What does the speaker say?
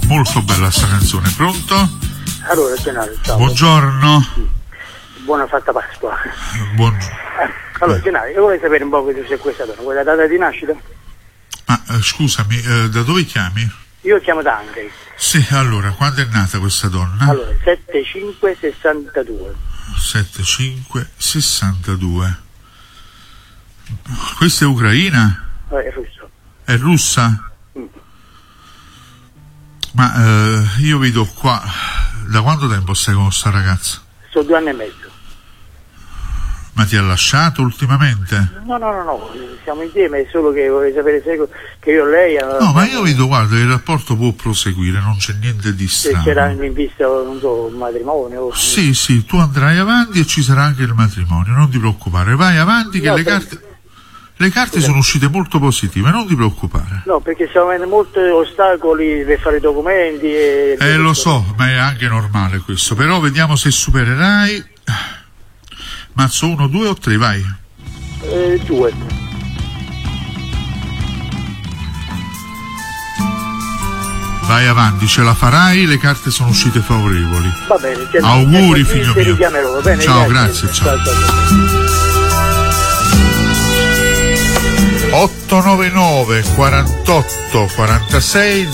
molto bella sta canzone. Pronto? Allora, Gennaro, ciao. Buongiorno. Buona fatta Pasqua. Allora, Gennaro, io vorrei sapere un po' che c'è questa donna, quella data di nascita? Ma scusami, da dove chiami? Io chiamo da Angri. Sì, allora, quando è nata questa donna? Allora, 7562. 7562. Questa è ucraina? È russo. È russa? Ma io vedo qua, da quanto tempo stai con questa ragazza? Sono 2 anni e mezzo. Ma ti ha lasciato ultimamente? No, siamo insieme, è solo che vorrei sapere se che io e lei... No, ma io vedo, guarda, il rapporto può proseguire, non c'è niente di strano. Se c'era in vista, non so, un matrimonio... O... Sì, tu andrai avanti e ci sarà anche il matrimonio, non ti preoccupare, vai avanti che le carte sono uscite molto positive, non ti preoccupare. No, perché stiamo avendo molti ostacoli per fare i documenti e... Lo so, ma è anche normale questo, però vediamo se supererai. Mazzo 1, 2 o 3, vai. 2. Vai avanti, ce la farai, le carte sono uscite favorevoli. Va bene. Auguri figlio mio. Bene, ciao, grazie. Ciao. 899 48 46